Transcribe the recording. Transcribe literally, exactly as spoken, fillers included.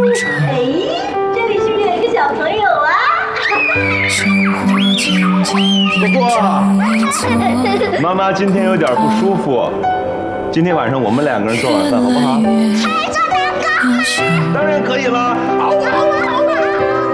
哎，这里是不是有一个小朋友啊？ 不过，妈妈今天有点不舒服，今天晚上我们两个人做晚饭好不好？ 还做蛋糕？ 当然可以了。好啊好啊。